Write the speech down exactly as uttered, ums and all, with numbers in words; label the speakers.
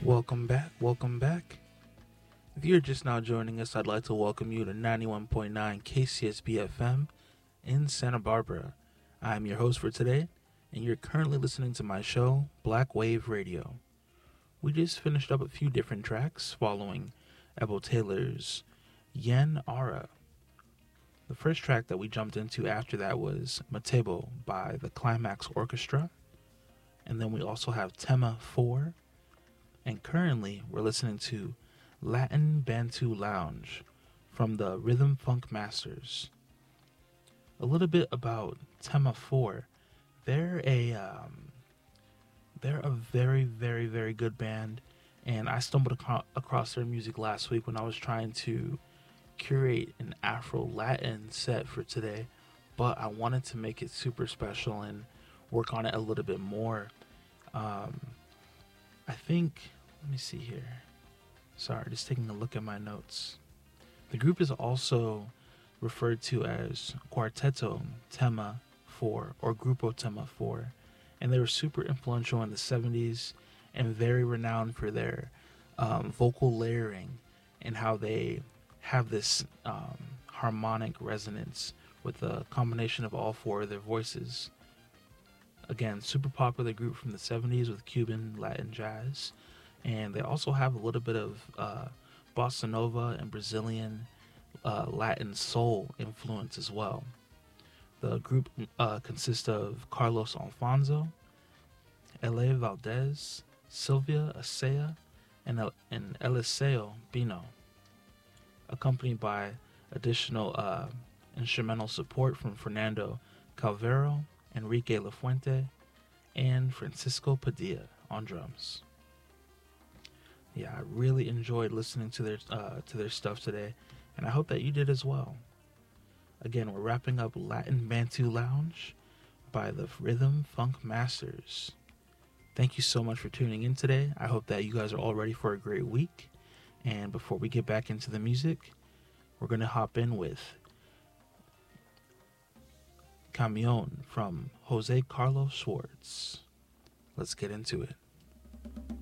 Speaker 1: Welcome back, welcome back. If you're just now joining us, I'd like to welcome you to ninety-one point nine K C S B F M in Santa Barbara. I'm your host for today, and you're currently listening to my show, Black Wave Radio. We just finished up a few different tracks following Ebo Taylor's Yen Ara. The first track that we jumped into after that was Matebo by the Climax Orchestra, and then we also have Tema four, and currently we're listening to Latin Bantu Lounge from the Rhythm Funk Masters. A little bit about Tema four. They're a um, they're a very very very good band, and I stumbled ac- across their music last week when I was trying to curate an Afro Latin set for today, but I wanted to make it super special and work on it a little bit more. Um, I think, let me see here. Sorry, just taking a look at my notes. The group is also referred to as Quarteto Tema four or Grupo Tema four, and they were super influential in the seventies and very renowned for their um, vocal layering and how they have this um, harmonic resonance with a combination of all four of their voices. Again, super popular group from the seventies with Cuban Latin jazz, and they also have a little bit of uh, bossa nova and Brazilian uh, Latin soul influence as well. The group uh, consists of Carlos Alfonso, Ele Valdez, Sylvia Asea, and, El- and Eliseo Bino, accompanied by additional uh, instrumental support from Fernando Calvero, Enrique Lafuente, and Francisco Padilla on drums. Yeah, I really enjoyed listening to their uh, to their stuff today, and I hope that you did as well. Again, we're wrapping up Latin Bantu Lounge by the Rhythm Funk Masters. Thank you so much for tuning in today. I hope that you guys are all ready for a great week. And before we get back into the music, we're going to hop in with Camion from Jose Carlos Schwartz. Let's get into it.